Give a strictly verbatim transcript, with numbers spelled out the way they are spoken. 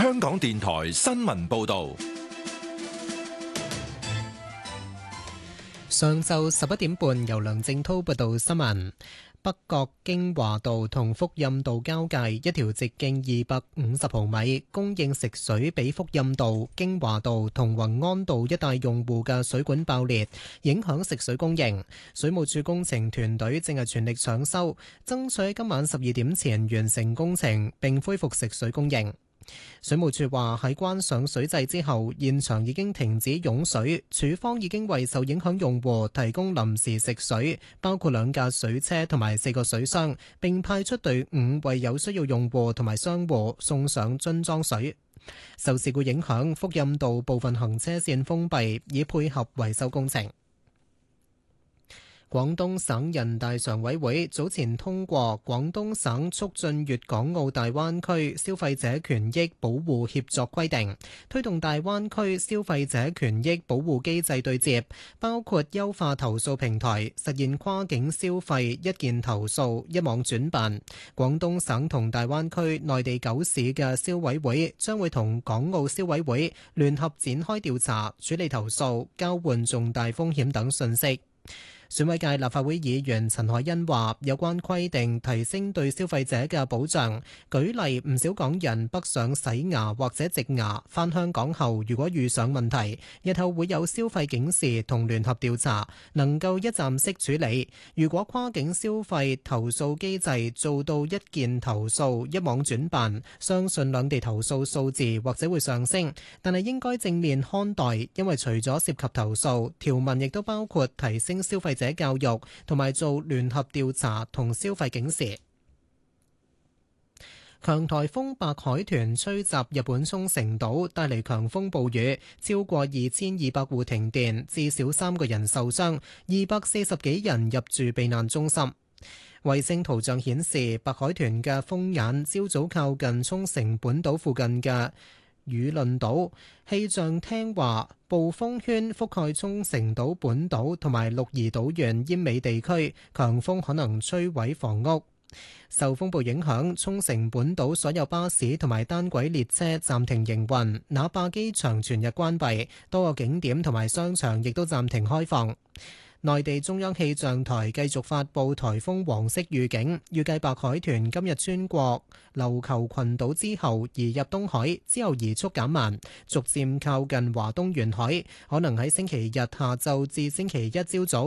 香港電台新聞報道。 上晝十一點半，由梁正滔報道新聞。北角京華道同福蔭道交界一條直徑二百五十毫米，供應食水俾福蔭道、京華道同宏安道一帶用戶嘅水管爆裂，影響食水供應。水務署工程團隊正係全力搶修，爭取喺今晚十二點前完成工程並恢復食水供應。水務署話喺關上水掣之後，現場已經停止湧水，署方已經為受影響用戶提供臨時食水，包括兩架水車同埋四個水箱，並派出隊伍為有需要用戶同埋商戶送上樽裝水。受事故影響，福蔭道部分行車線封閉，以配合維修工程。廣東省人大常委會早前通過《廣東省促進粵港澳大灣區消費者權益保護協作規定》，推動大灣區消費者權益保護機制對接，包括優化投訴平台，實現跨境消費一件投訴一網轉辦。廣東省同大灣區內地九市嘅消委會將會同港澳消委會聯合展開調查、處理投訴、交換重大風險等信息。選委界立法會議員陳凱欣話：有關規定提升對消費者嘅保障。舉例，唔少港人北上洗牙或者植牙，返香港後如果遇上問題，日後會有消費警示同聯合調查，能夠一站式處理。如果跨境消費投訴機制做到一件投訴一網轉辦，相信兩地投訴數字或者會上升。但係應該正面看待，因為除咗涉及投訴，條文亦都包括提升消費者教育同埋做聯合調查同消費警示。強颱風白海豚吹襲日本沖繩島，帶嚟強風暴雨，超過二千二百戶停電，至少三個人受傷，二百四十幾人入住避難中心。衛星圖像顯示，白海豚嘅風眼朝早靠近沖繩本島附近嘅與論島。氣象廳話，暴風圈覆蓋沖繩島本島同埋鹿兒島縣奄美地區，強風可能摧毀房屋。受風暴影響，沖繩本島所有巴士同埋單軌列車暫停營運，那霸機場全日關閉，多個景點同埋商場亦都暫停開放。內地中央氣象台繼續發布颱風黃色預警，預計白海豚今日穿過琉球群島之後移入東海，之後移速減慢，逐漸靠近華東沿海，可能喺星期日下晝至星期一朝早